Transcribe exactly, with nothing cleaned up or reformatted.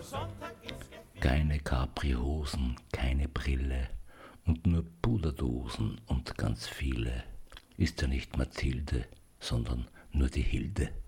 Keine Capri-Hosen, keine Brille und nur Puderdosen und ganz viele. Ist ja nicht Mathilde, sondern nur die Hilde.